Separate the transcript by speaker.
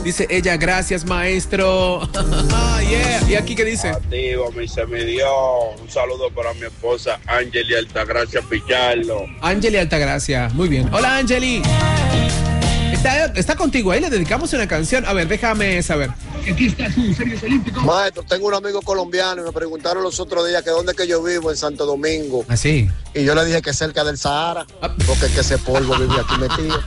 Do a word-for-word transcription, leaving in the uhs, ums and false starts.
Speaker 1: Dice ella, gracias, maestro. Yeah. ¿Y aquí qué dice?
Speaker 2: Activo, me se me dio un saludo para mi esposa Angeli Altagracia Pichardo.
Speaker 1: Angeli Altagracia, muy bien. Hola, Angeli. Está, está contigo, ahí le dedicamos una canción. A ver, déjame saber.
Speaker 3: Aquí está su Serios Olímpicos.
Speaker 4: Maestro, tengo un amigo colombiano y me preguntaron los otros días que dónde es que yo vivo, en Santo Domingo.
Speaker 1: ¿Ah, sí?
Speaker 4: Y yo le dije que cerca del Sahara, porque es que ese polvo vive aquí metido.